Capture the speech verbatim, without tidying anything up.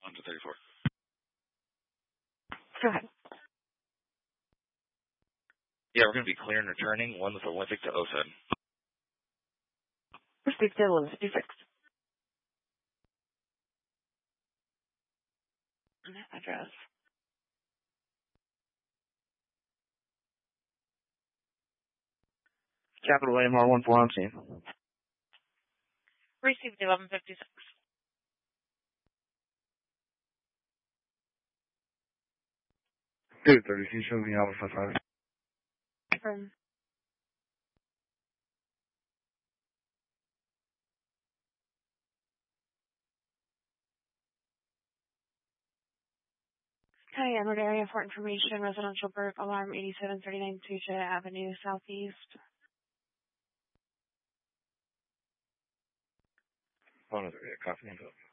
On to thirty-four. Go ahead. Yeah, we're going to be clear and returning. One with Olympic to O S E D. Received to one fifty-six. And that address. Capital A M R one four on scene. Received eleven fifty-six. two thirty, can you show me Alpha five five? From County Edward area for information, residential burg, alarm eighty-seven thirty-nine Tuja Avenue, Southeast. Oh, no, yeah, copy.